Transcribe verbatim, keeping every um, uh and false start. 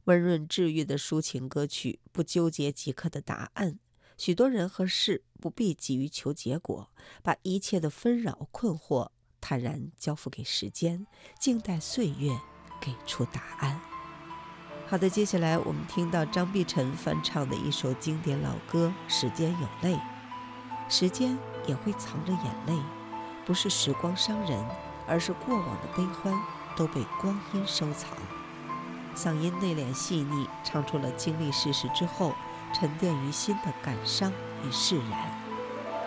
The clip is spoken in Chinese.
温润治愈的抒情歌曲，不纠结即刻的答案。许多人和事不必急于求结果，把一切的纷扰困惑坦然交付给时间，静待岁月给出答案。好的，接下来我们听到张碧晨翻唱的一首经典老歌《时间有泪》。时间也会藏着眼泪，不是时光伤人，而是过往的悲欢都被光阴收藏。嗓音内敛细腻，唱出了经历世事之后沉淀于心的感伤与释然。